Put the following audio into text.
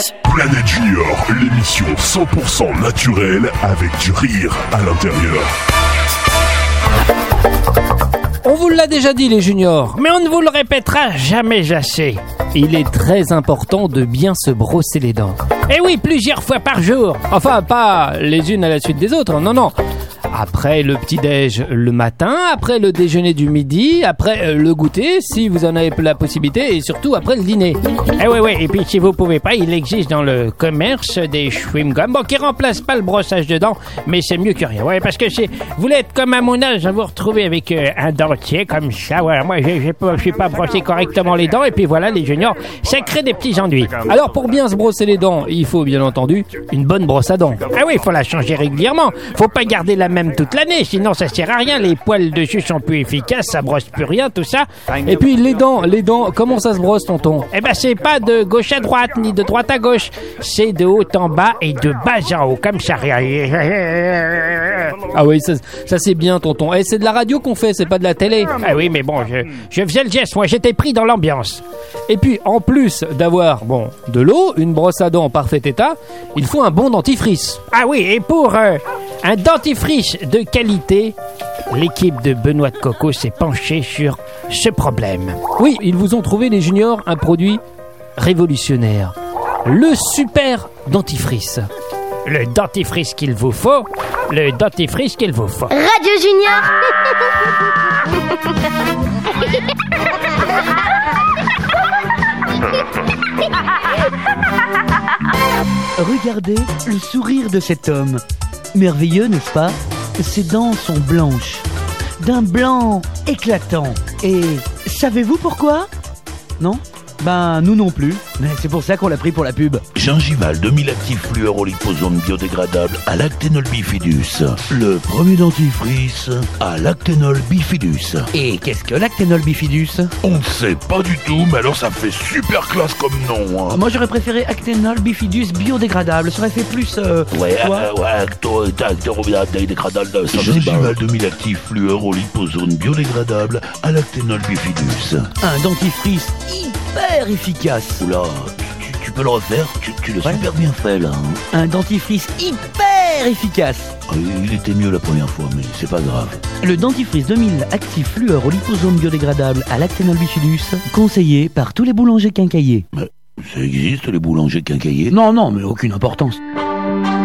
Planète Junior, l'émission 100% naturelle avec du rire à l'intérieur. On vous l'a déjà dit les juniors, mais on ne vous le répétera jamais assez. Il est très important de bien se brosser les dents. Et oui, plusieurs fois par jour. Enfin, pas les unes à la suite des autres, non. Après le petit-déj le matin, après le déjeuner du midi, après le goûter, si vous en avez la possibilité, et surtout après le dîner. Eh oui, et puis si vous pouvez pas, il existe dans le commerce des chewing-gums, bon, qui remplacent pas le brossage de dents, mais c'est mieux que rien. Ouais, parce que si vous voulez être comme à mon âge, vous retrouver avec un dentier comme ça, voilà, moi je suis pas brossé correctement les dents, et puis voilà, les juniors, ça crée des petits ennuis. Alors pour bien se brosser les dents, il faut bien entendu une bonne brosse à dents. Ah oui, il faut la changer régulièrement, faut pas garder la même toute l'année, sinon ça sert à rien, les poils dessus sont plus efficaces, ça brosse plus rien, tout ça. Et puis les dents, comment ça se brosse, tonton? Eh ben c'est pas de gauche à droite, ni de droite à gauche, c'est de haut en bas et de bas en haut, comme ça. Ah oui, ça c'est bien, tonton. Et c'est de la radio qu'on fait, c'est pas de la télé. Ah oui, mais bon, je faisais le geste, moi j'étais pris dans l'ambiance. Et puis en plus d'avoir, de l'eau, une brosse à dents en parfait état, il faut un bon dentifrice. Ah oui, et pour un dentifrice de qualité, l'équipe de Benoît de Coco s'est penchée sur ce problème. Oui, ils vous ont trouvé, les juniors, un produit révolutionnaire. Le super dentifrice. Le dentifrice qu'il vous faut. Le dentifrice qu'il vous faut. Radio Junior. Regardez le sourire de cet homme. Merveilleux, n'est-ce pas? Ses dents sont blanches, d'un blanc éclatant. Et savez-vous pourquoi? Non? Ben, nous non plus. Mais c'est pour ça qu'on l'a pris pour la pub. Gingival 2000 actifs fluoroliposone biodégradable à lacténol bifidus. Le premier dentifrice à lacténol bifidus. Et qu'est-ce que lacténol bifidus? On ne sait pas du tout, mais alors ça fait super classe comme nom. Hein. Moi j'aurais préféré acténol bifidus biodégradable. Ça aurait fait plus. Dégradable. Gingival 2000 actifs fluoroliposone biodégradable à lacténol bifidus. Un dentifrice hyper efficace. Oula, tu peux le refaire? Tu l'as super bien fait là. Hein. Un dentifrice hyper efficace. Il était mieux la première fois, mais c'est pas grave. Le dentifrice 2000 actif fluor au liposome biodégradable à lacténol bifidus, conseillé par tous les boulangers quincailliers. Mais ça existe les boulangers quincailliers? Non, mais aucune importance.